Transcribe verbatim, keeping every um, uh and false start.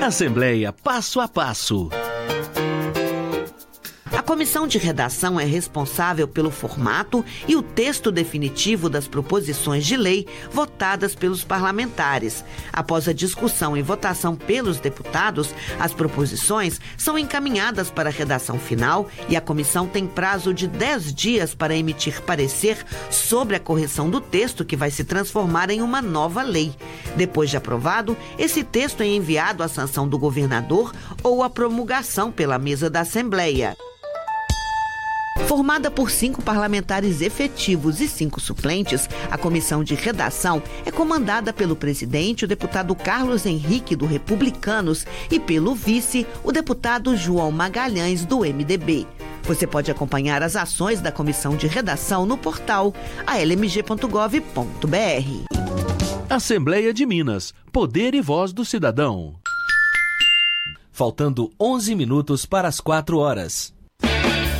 Assembleia Passo a Passo. A comissão de redação é responsável pelo formato e o texto definitivo das proposições de lei votadas pelos parlamentares. Após a discussão e votação pelos deputados, as proposições são encaminhadas para a redação final e a comissão tem prazo de dez dias para emitir parecer sobre a correção do texto que vai se transformar em uma nova lei. Depois de aprovado, esse texto é enviado à sanção do governador ou à promulgação pela mesa da Assembleia. Formada por cinco parlamentares efetivos e cinco suplentes, a comissão de redação é comandada pelo presidente, o deputado Carlos Henrique, do Republicanos, e pelo vice, o deputado João Magalhães, do M D B. Você pode acompanhar as ações da comissão de redação no portal a l m g ponto gov ponto b r. Assembleia de Minas. Poder e voz do cidadão. Faltando onze minutos para as quatro horas.